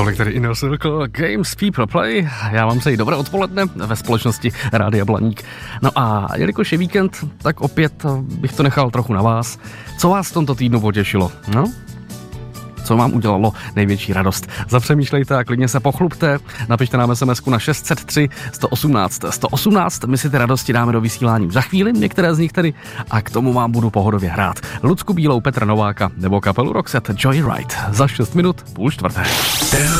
Tolik tedy Inner Circle, Games People Play. Já vám přeji dobré odpoledne ve společnosti Rádia Blaník. No a jelikož je víkend, tak opět bych to nechal trochu na vás. Co vás v tomto týdnu potěšilo? No? Co vám udělalo největší radost? Zapřemýšlejte a klidně se pochlubte. Napište nám SMS-ku na 603 118 118. My si ty radosti dáme do vysílání za chvíli, některé z nich tedy, a k tomu vám budu pohodově hrát. Lucku Bílou, Petra Nováka nebo kapelu Roxette Joyride za 6 minut 3:30.